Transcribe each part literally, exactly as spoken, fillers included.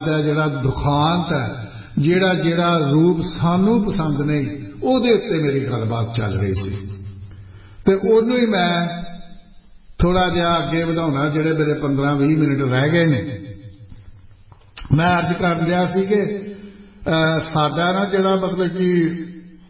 ਜਿਹੜਾ ਦੁਖਾਂਤ ਹੈ, ਜਿਹੜਾ ਜਿਹੜਾ ਰੂਪ ਸਾਨੂੰ ਪਸੰਦ ਨਹੀਂ, ਉਹਦੇ ਉੱਤੇ ਮੇਰੀ ਗੱਲਬਾਤ ਚੱਲ ਰਹੀ ਸੀ ਤੇ ਉਹਨੂੰ ਹੀ ਮੈਂ ਥੋੜਾ ਜਿਹਾ ਅੱਗੇ ਵਧਾਉਣਾ। ਜਿਹੜੇ ਮੇਰੇ ਪੰਦਰਾਂ ਵੀਹ ਮਿੰਟ ਰਹਿ ਗਏ ਨੇ, ਮੈਂ अर्ज कर ਰਿਹਾ ਸੀ कि ਸਾਡਾ ਨਾ ਜਿਹੜਾ ਮਤਲਬ ਕਿ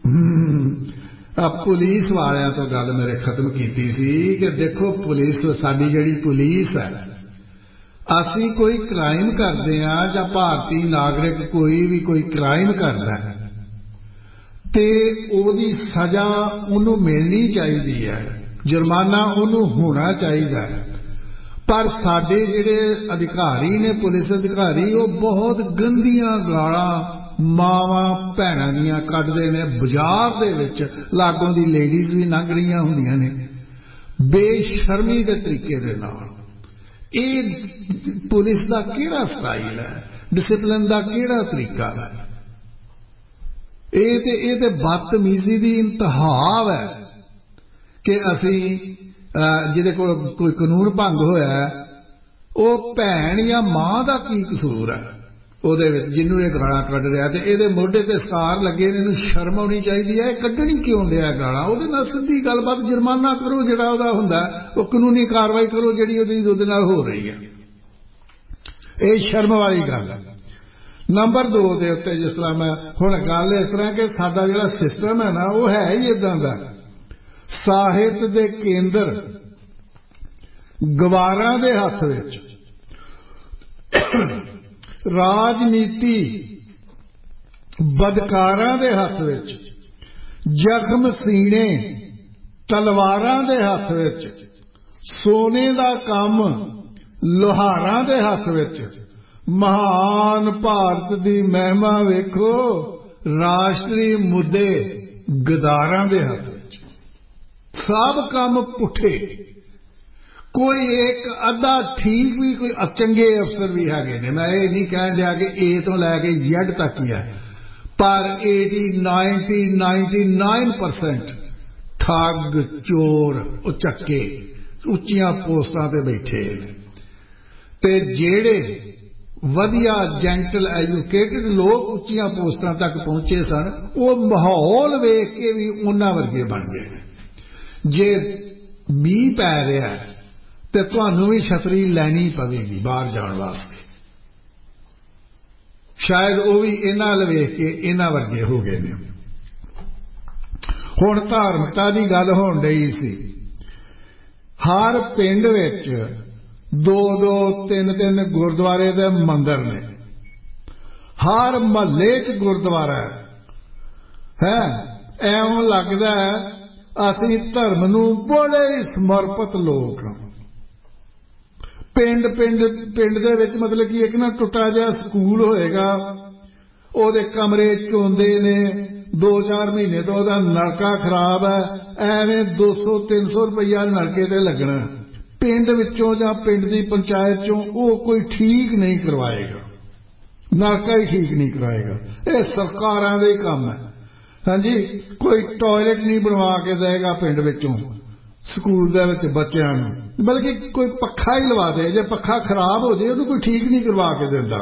ਪੁਲਿਸ ਵਾਲਿਆਂ ਤੋਂ ਗੱਲ ਮੇਰੇ ਖਤਮ ਕੀਤੀ ਸੀ कि देखो पुलिस साडी जिहड़ी पुलिस है, ਅਸੀਂ कोई क्राइम करते हैं ਜਾਂ ਭਾਰਤੀ नागरिक कोई भी कोई क्राइम करता है तो ਉਹਦੀ सज़ा ਉਹਨੂੰ मिलनी चाहिए है, जुर्माना ਉਹਨੂੰ होना चाहिए है। पर साडे जिहड़े अधिकारी ने, पुलिस अधिकारी, वो बहुत गंदियां गालां मावां भैणां दियां कढदे ने। बाजार दे विच लागों दी लेडीज़ भी लंघ रहीआं हुंदियां ने बेशर्मी दे तरीके दे नाल। ਇਹ पुलिस का किहड़ा स्टाइल है, डिसिपलिन का किहड़ा तरीका है? ये ते ये ते बदतमीजी की इंतहा है कि असी जिहदे कोल कोई कानून भंग होया वो भैन या मां का की कसूर है ਉਹਦੇ ਵਿੱਚ ਜਿਹਨੂੰ ਇਹ ਗਾਲਾਂ ਕੱਢ ਰਿਹਾ ਤੇ ਇਹਦੇ ਮੋਢੇ ਤੇ ਸਕਾਰ ਲੱਗੇ ਨੇ, ਇਹਨੂੰ ਸ਼ਰਮ ਆਉਣੀ ਚਾਹੀਦੀ ਹੈ। ਕੱਢਣੀ ਕਿਉਂ ਡਿਆ ਗਾਲਾਂ? ਉਹਦੇ ਨਾਲ ਸਿੱਧੀ ਗੱਲਬਾਤ, ਜੁਰਮਾਨਾ ਕਰੋ ਜਿਹੜਾ ਉਹਦਾ ਹੁੰਦਾ, ਉਹ ਕਾਨੂੰਨੀ ਕਾਰਵਾਈ ਕਰੋ ਜਿਹੜੀ ਉਹਦੀ ਉਹਦੇ ਨਾਲ ਹੋ ਰਹੀ ਹੈ। ਇਹ ਸ਼ਰਮ ਵਾਲੀ ਗੱਲ ਹੈ। ਨੰਬਰ ਦੋ ਦੇ ਉੱਤੇ ਜਿਸ ਤਰ੍ਹਾਂ ਮੈਂ ਹੁਣ ਗੱਲ ਇਸ ਤਰ੍ਹਾਂ ਕਿ ਸਾਡਾ ਜਿਹੜਾ ਸਿਸਟਮ ਹੈ ਨਾ, ਉਹ ਹੈ ਹੀ ਇਦਾਂ ਦਾ। ਸਾਹਿਤ ਦੇ ਕੇਂਦਰ ਗਵਾਰਾਂ ਦੇ ਹੱਥ ਵਿੱਚ, राजनीति बदकारां दे हथ विच, जख्म सीने तलवारां दे हथ विच, सोने दा काम लोहारां दे हथ विच। महान भारत दी महिमा वेखो, राष्ट्री मुद्दे गदारां दे हथ विच। सब काम पुठे, कोई एक अद्धा ठीक भी, कोई चंगे अफसर भी है ने। मैं ये नहीं कह दिया कि ए तो लैके जेड तक ही है, पर eighty ninety ninety nine percent ठग चोर उचक्के उच्चियां पोस्टां ते बैठे ते जेड़े वधिया जेंटल एजुकेटेड लोग उच्चियां पोस्टां तक पहुंचे सन, वो माहौल वेख के भी उन्हां वर्गे बन गए। जे मीह पै रहा है तो तुहानू भी छतरी लैनी पवेगी बाहर जाने वास्ते। शायद वो भी इन्हां अल वेख के इन्हां वर्गे हो गए ने। हुण धार्मिकता की गल होण डई सी। हर पिंड विच दो दो तीन तीन गुरुद्वारे दे मंदिर ने, हर महल्ले च गुरुद्वारा है। एवं लगदा है असीं धर्म नूं बड़े समर्पित लोग। पिंड पिंड पिंड दे विच मतलब कि एक ना टुटा जिहा स्कूल होएगा, ਉਹਦੇ कमरे चोंदे ने, दो चार महीने तो ਉਹਦਾ नलका खराब है, ਐਵੇਂ दो सौ तीन सौ रुपया नलके ते लगना। पिंड विचों जां पिंड दी पंचायत चों ਉਹ कोई ठीक नहीं करवाएगा, नलका ही ठीक नहीं कराएगा। ये सरकारां दे ही काम है। हाँ जी, कोई टॉयलेट नहीं बनवा के देगा पिंड विचों स्कूल दे विच बच्चों नूं, बल्कि कोई पखा ही लवा दे। जे पखा खराब हो जाए, कोई ठीक नहीं करवा के देता।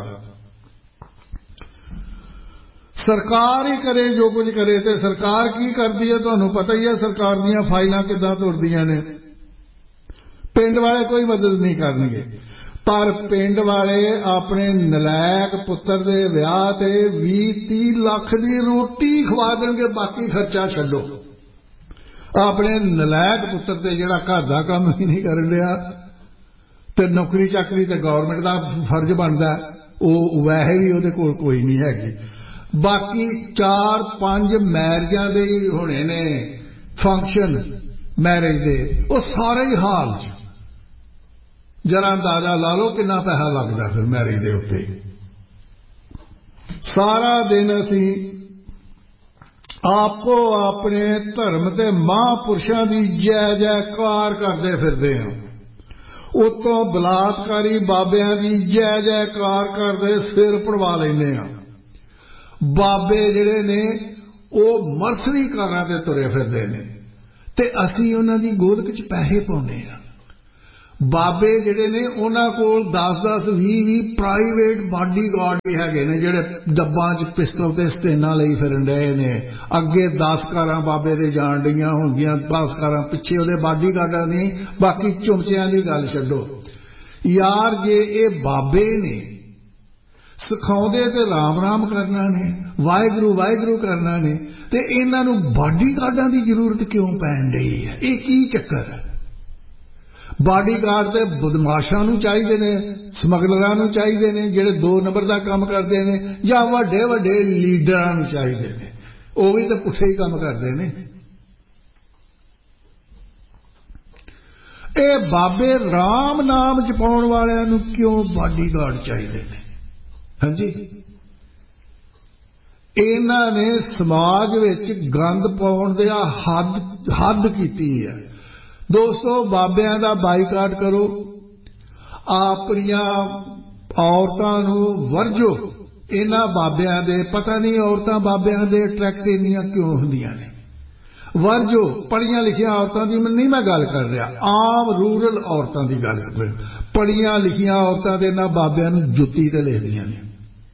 सरकार ही करे जो कुछ करे। तो सरकार की करती है तुहानू पता ही है, सरकार दीयां फाइलां किदां तुरदियां ने। पिंड वाले कोई मदद नहीं करनगे, पर पिंड वाले अपने नलायक पुत्र दे विआह ते बीस तीस लाख दी रोटी खवा देणगे, बाकी खर्चा छड्डो। अपने नलायक पुत्र ते जिहड़ा घर दा काम ही नहीं कर रहा, ते नौकरी चाकरी ते गौरमेंट दा फर्ज बनदा, वो वैसे भी उहदे कोल कोई नहीं हैगी। बाकी चार पांच मैरिजां दे होने ने फंक्शन मैरिज दे, वो सारे ही हाल जरा अंदाजा ला लो कितना पैसा लगदा फिर मैरिज दे उत्ते। सारा दिन असी आपको अपने धर्म के महापुरुषों की जय जयकार करते फिरते हैं, उतों बलात्कारी बाबियां की जय जयकार करते सिर पड़वा लेने। बाबे जिहड़े ने वो मरसरी कारां ते तुरे फिरदे ने ते असीं उन्हां दी गोद विच पैसे पाउने आ। बाबे जिहड़े ने उन्हां कोल दस दस ਵੀਹ ਵੀਹ प्राइवेट बॉडीगार्ड भी हैगे ने जिहड़े डब्बां च पिस्टल ते स्टेनां लई फिरन डए ने। अगे दस कारां बाबे दे जाण डईयां होणगीआं, दस कारां पिछे उहदे बॉडीगार्डां दी। बाकी चुमचियां दी गल छड्डो यार, जे ये बाबे ने सिखाउंदे ते राम राम करना ने, वाहिगुरू वाहिगुरू करना ने, ते इन्हां नूं बॉडीगार्डां दी जरूरत क्यों पैण डई है? ये की चक्कर है? बॉडीगार्ड ते बदमाशां नूं चाहीदे ने, समगलरां नूं चाहीदे ने जिहड़े दो नंबर दा काम करदे ने, जां वड्डे वड्डे लीडरां नूं चाहीदे ने, ओह भी तां पुठे ही काम करदे ने। ਇਹ बाबे राम नाम जपाउण वालियां नूं क्यों बॉडीगार्ड चाहीदे ने? ਹਾਂਜੀ, इन्हां ने समाज विच गंद पाउण दी हद हद कीती है। दोस्तों, बाबियां दा बाईकाट करो, अपनियां औरतां नूं वरजो। इन्हां बाबियां दे पता नहीं औरतां बाबियां दे अट्रैक्ट इन्नियां क्यों हुंदियां ने, वरजो। पढ़ियां लिखियां औरतां दी नहीं मैं गल कर रहा, आम रूरल औरतां दी गल कर रहा। पढ़ियां लिखियां औरतां दे इन्हां बाबियां नूं जुत्ती ते लेदियां ने।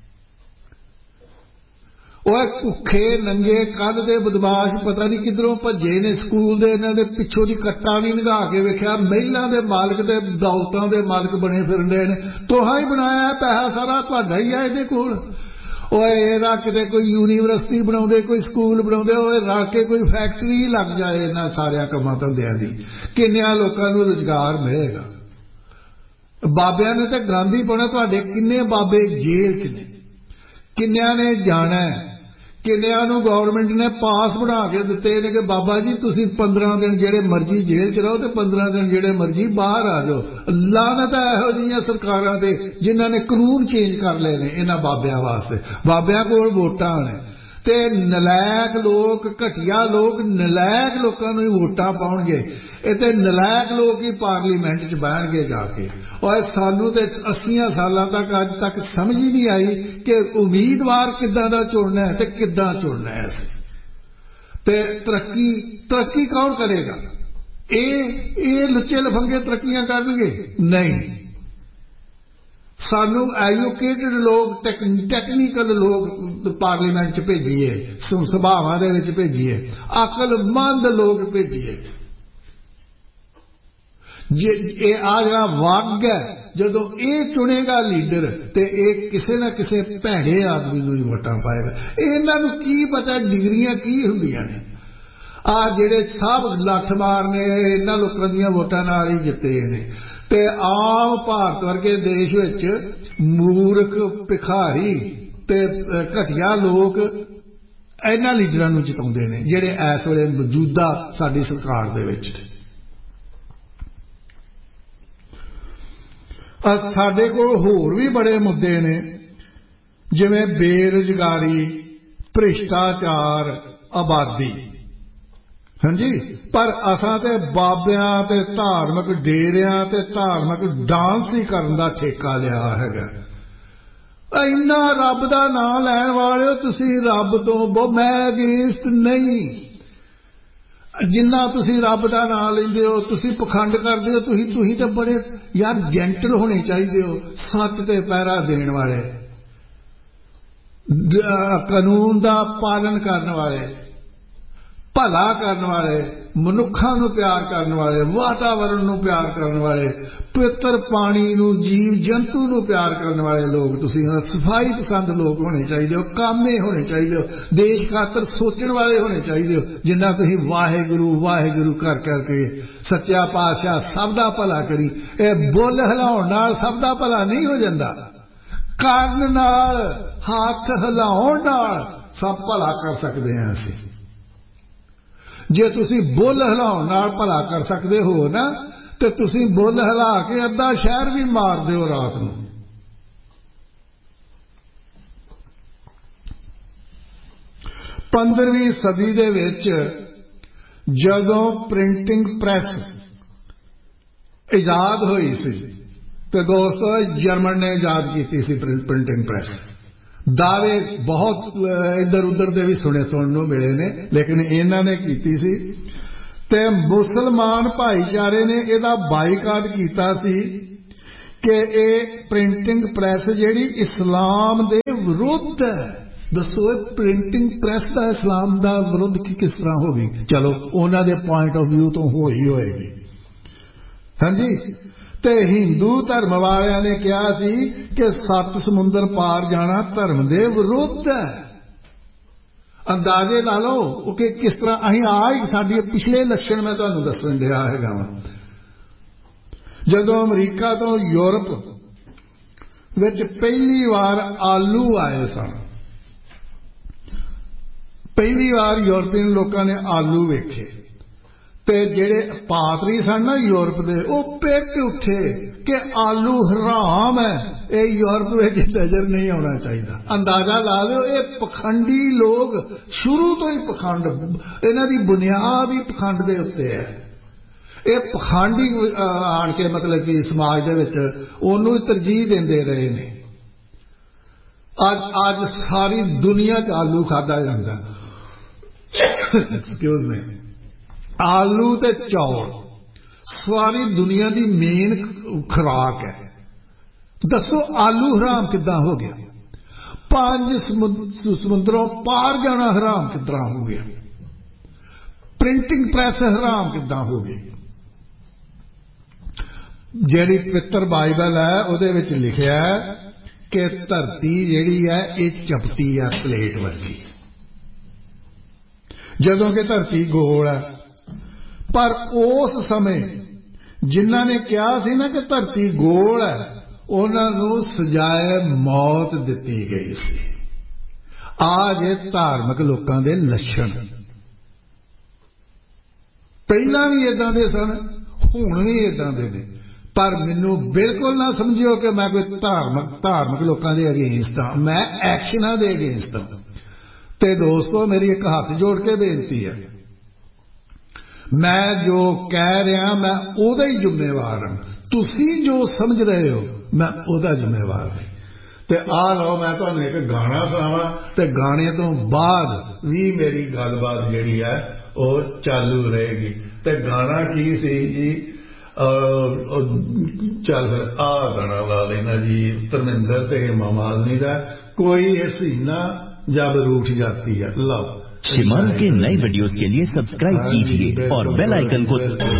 ओए भुखे नंगे कद दे बदमाश पता नहीं किधरों भजे ने, स्कूल दे इन्हां दे पिछों दी कट्टा नहीं लंघा के वेखिया, महिलां दे मालक ते दौलतां दे मालक बने फिरदे ने। तुहां ही बनाया पैसा सारा तुहाडा ही है इहदे कोल। ओए इहदा किते कोई यूनीवर्सिटी बनाउंदे, कोई स्कूल बनाउंदे, ओए रल के कोई फैक्टरी लग जाए इन्हां सारियां कम्मां धंधियां दी, किन्नियां लोकां नूं रोजगार मिलेगा। बाबियां ने ते गांधी पाउणा। तुहाडे किन्ने बाबे जेल च ने, किन्नियां ने जाना है, किन्नियां नूं गौरमेंट ने पास बना के दिते ने कि बाबा जी तुसीं पंद्रह दिन जेड़े मर्जी जेल च रहो ते पंद्रह दिन जेड़े मर्जी बाहर आ जाओ। लानत है इहो जिहियां सरकारां ते जिन्हां ने कानून चेंज कर लए ने इन्हां बाबियां वास्ते। बाबियां कोल वोटां ने ते नलायक लोग, घटिया लोग नलायक लोकां नूं ही वोटां पाउणगे। ਇਹ ਤੇ ਨਲਾਇਕ ਲੋਕ ਹੀ ਪਾਰਲੀਮੈਂਟ 'ਚ ਬਹਿਣਗੇ ਜਾ ਕੇ। ਔਰ ਸਾਨੂੰ ਤੇ अस्सियां ਸਾਲਾਂ ਤੱਕ ਅੱਜ ਤੱਕ ਸਮਝ ਹੀ ਨਹੀਂ ਆਈ ਕਿ ਉਮੀਦਵਾਰ ਕਿੱਦਾਂ ਦਾ ਚੁਣਨਾ ਹੈ ਤੇ ਕਿੱਦਾਂ ਚੁਣਨਾ ਹੈ। ਤੇ ਤਰੱਕੀ ਤਰੱਕੀ ਕੌਣ ਕਰੇਗਾ? ਇਹ ਇਹ ਲੁੱਚੇ ਲਫੰਗੇ ਤਰੱਕੀਆਂ ਕਰਨਗੇ? ਨਹੀਂ, ਸਾਨੂੰ ਐਜੂਕੇਟਡ ਲੋਕ, ਟੈਕਨੀਕਲ ਲੋਕ ਪਾਰਲੀਮੈਂਟ 'ਚ ਭੇਜੀਏ, ਸਭਾਵਾਂ ਦੇ ਵਿੱਚ ਭੇਜੀਏ, ਅਕਲਮੰਦ ਲੋਕ ਭੇਜੀਏ। जे आ जरा वग है जदों ये चुनेगा लीडर ते ये किसे ना किसे भैड़े आदमी नूं ही वोटां पाएगा। इन्हां नूं की पता डिग्रियां की हुंदियां ने। आ जिहड़े सब लठ मारने इन्हां लोकां दीयां वोटां नाल ही जिते ने ते आम भारत वर्गे देश विच मूर्ख भिखारी ते घटिया लोग इन्हां लीडरां नूं जिताउंदे ने जिहड़े इस वेले मौजूदा साडी सरकार दे विच। साडे कोल होर भी बड़े मुद्दे ने जिवें बेरोजगारी, भ्रिष्टाचार, आबादी। हाँ जी, पर असां ते बाबियां ते धार्मिक डेरियां ते धार्मिक डांस ही करन दा ठेका लिया हैगा। इन्ना रब दा नां लैण वालिओ तुसीं रब तो बो, मैं अगेंस्ट नहीं। जिन्ना तुसी रब दा नां लैंदे हो, तुसी पखंड करदे हो, तुसी तुसी ते बड़े यार जेंटल होने चाहिए हो, सच ते पहरा देण वाले, कानून दा पालन करने वाले, भला करने वाले, मनुखां नूं प्यार करने वाले, वातावरण नूं प्यार करने वाले, पवित्र पानी नूं, जीव जंतु नूं प्यार करने वाले लोग तुसीं सफाई पसंद लोग होने चाहिए हो, कामे होने चाहिए हो, देश खातर सोचण वाले होने चाहिए हो। जिन्ना तुसीं वाहिगुरू वाहिगुरू कर करके सच्चा पातशाह सब दा भला करी। ਇਹ बुल हिलाउण नाल सब दा भला नहीं हो जांदा, ਕਰਨ नाल हथ हिलाउण नाल सब भला कर सकते हैं असीं। जे तुसी बुल हिलाउण नाल भला कर सकते हो ना ते तुसी बुल हिला के अद्धा शहर भी मार दिओ रात नूं। पंद्रहवीं सदी दे विच जदों प्रिंटिंग प्रेस इजाद होई सी ते दोस्तों जर्मन ने इजाद की सी प्रिंटिंग प्रेस। दावे बहुत इधर उधर दे भी सुने सुनने मिले ने, लेकिन इन्हां ने कीती सी ਤੇ ਮੁਸਲਮਾਨ ਭਾਈਚਾਰੇ ਨੇ ਇਹਦਾ ਬਾਈਕਾਟ ਕੀਤਾ ਸੀ ਕਿ ਇਹ ਪ੍ਰਿੰਟਿੰਗ ਪ੍ਰੈਸ ਜਿਹੜੀ ਇਸਲਾਮ ਦੇ ਵਿਰੁੱਧ ਹੈ। ਦੱਸੋ ਇਹ ਪ੍ਰਿੰਟਿੰਗ ਪ੍ਰੈਸ ਦਾ ਇਸਲਾਮ ਦਾ ਵਿਰੁੱਧ ਕਿਸ ਤਰ੍ਹਾਂ ਹੋ ਗਈ? ਚਲੋ ਉਹਨਾਂ ਦੇ ਪੁਆਇੰਟ ਆਫ ਵਿਊ ਤੋਂ ਹੋਈ ਹੋਏਗੀ। ਹਾਂਜੀ, ਤੇ ਹਿੰਦੂ ਧਰਮ ਵਾਲਿਆਂ ਨੇ ਕਿਹਾ ਸੀ ਕਿ ਸੱਤ ਸਮੁੰਦਰ ਪਾਰ ਜਾਣਾ ਧਰਮ ਦੇ ਵਿਰੁੱਧ ਹੈ। ਅੰਦਾਜ਼ੇ ਲਾ ਲਓ ਕਿ ਕਿਸ ਤਰ੍ਹਾਂ ਅਸੀਂ ਆ ਹੀ ਸਾਡੇ ਪਿਛਲੇ ਲੱਛਣ ਮੈਂ ਤੁਹਾਨੂੰ ਦੱਸਣ ਡਿਆ ਹੈਗਾ ਵਾ। ਜਦੋਂ ਅਮਰੀਕਾ ਤੋਂ ਯੂਰਪ ਵਿੱਚ ਪਹਿਲੀ ਵਾਰ ਆਲੂ ਆਏ ਸਨ, ਪਹਿਲੀ ਵਾਰ ਯੂਰਪੀਅਨ ਲੋਕਾਂ ਨੇ ਆਲੂ ਵੇਖੇ ਤੇ ਜਿਹੜੇ ਪਾਤਰੀ ਸਨ ਨਾ ਯੂਰਪ ਦੇ, ਉਹ ਪਿੱਟ ਉੱਠੇ ਕਿ ਆਲੂ ਹਰਾਮ ਹੈ, ਇਹ ਯੂਰਪ ਵਿੱਚ ਨਜ਼ਰ ਨਹੀਂ ਆਉਣਾ ਚਾਹੀਦਾ। ਅੰਦਾਜ਼ਾ ਲਾ ਲਿਓ ਇਹ ਪਖੰਡੀ ਲੋਕ ਸ਼ੁਰੂ ਤੋਂ ਹੀ ਪਖੰਡ, ਇਹਨਾਂ ਦੀ ਬੁਨਿਆਦ ਹੀ ਪਖੰਡ ਦੇ ਉੱਤੇ ਹੈ। ਇਹ ਪਖੰਡੀ ਆਣ ਕੇ ਮਤਲਬ ਕਿ ਸਮਾਜ ਦੇ ਵਿੱਚ ਉਹਨੂੰ ਤਰਜੀਹ ਦਿੰਦੇ ਰਹੇ ਨੇ। ਅੱਜ ਅੱਜ ਸਾਰੀ ਦੁਨੀਆ 'ਚ ਆਲੂ ਖਾਧਾ ਜਾਂਦਾ। ਐਕਸਕਿਊਜ਼ ਮੀ, ਆਲੂ ਤੇ ਚੌਲ ਸਾਰੀ ਦੁਨੀਆ ਦੀ ਮੇਨ ਖੁਰਾਕ ਹੈ। ਦੱਸੋ ਆਲੂ ਹਰਾਮ ਕਿੱਦਾਂ ਹੋ ਗਿਆ? ਪੰਜ ਸਮੁੰਦਰੋਂ ਪਾਰ ਜਾਣਾ ਹਰਾਮ ਕਿੱਦਾਂ ਹੋ ਗਿਆ? ਪ੍ਰਿੰਟਿੰਗ ਪ੍ਰੈਸ ਹਰਾਮ ਕਿੱਦਾਂ ਹੋ ਗਈ? ਜਿਹੜੀ ਪਵਿੱਤਰ ਬਾਈਬਲ ਹੈ ਉਹਦੇ ਵਿੱਚ ਲਿਖਿਆ ਹੈ ਕਿ ਧਰਤੀ ਜਿਹੜੀ ਹੈ ਇਹ ਚਪਟੀ ਹੈ ਪਲੇਟ ਵਰਗੀ, ਜਦੋਂ ਕਿ ਧਰਤੀ ਗੋਲ ਹੈ। ਪਰ ਉਸ ਸਮੇਂ ਜਿਨ੍ਹਾਂ ਨੇ ਕਿਹਾ ਸੀ ਨਾ ਕਿ ਧਰਤੀ ਗੋਲ ਹੈ, ਉਹਨਾਂ ਨੂੰ ਸਜ਼ਾਏ ਮੌਤ ਦਿੱਤੀ ਗਈ ਸੀ। ਆ ਜੇ ਧਾਰਮਿਕ ਲੋਕਾਂ ਦੇ ਲੱਛਣ ਪਹਿਲਾਂ ਵੀ ਇਦਾਂ ਦੇ ਸਨ, ਹੁਣ ਵੀ ਇਦਾਂ ਦੇ ਨੇ। ਪਰ ਮੈਨੂੰ ਬਿਲਕੁਲ ਨਾ ਸਮਝਿਓ ਕਿ ਮੈਂ ਕੋਈ ਧਾਰਮਿਕ ਧਾਰਮਿਕ ਲੋਕਾਂ ਦੇ ਅਗੇਂਸਟ ਹਾਂ, ਮੈਂ ਐਕਸ਼ਨਾਂ ਦੇ ਅਗੇਂਸਟ ਹਾਂ। ਤੇ ਦੋਸਤੋ ਮੇਰੀ ਇੱਕ ਹੱਥ ਜੋੜ ਕੇ ਬੇਨਤੀ ਹੈ, ਮੈਂ ਜੋ ਕਹਿ ਰਿਹਾ ਮੈਂ ਉਹਦਾ ਹੀ ਜ਼ਿੰਮੇਵਾਰ ਹਾਂ। ਤੁਸੀਂ ਜੋ ਸਮਝ ਰਹੇ ਹੋ ਮੈਂ ਉਹਦਾ ਜ਼ਿੰਮੇਵਾਰ ਹਾਂ। ਤੇ ਆ ਲਓ ਮੈਂ ਤੁਹਾਨੂੰ ਇੱਕ ਗਾਣਾ ਸੁਣਾਵਾਂ ਤੇ ਗਾਣੇ ਤੋਂ ਬਾਅਦ ਵੀ ਮੇਰੀ ਗੱਲਬਾਤ ਜਿਹੜੀ ਹੈ ਉਹ ਚਾਲੂ ਰਹੇਗੀ। ਤੇ ਗਾਣਾ ਕੀ ਸੀ ਜੀ? ਚੱਲ ਫਿਰ ਆ ਗਾਣਾ ਲਾ ਲੈਣਾ ਜੀ, ਧਰਮਿੰਦਰ ਤੇ ਹੇਮਾ ਮਾਲਿਨੀ ਦਾ, ਕੋਈ हसीना जब रूठ जाती है। लव शिमारू के नए वीडियोस के लिए सब्सक्राइब कीजिए और बेल आइकन को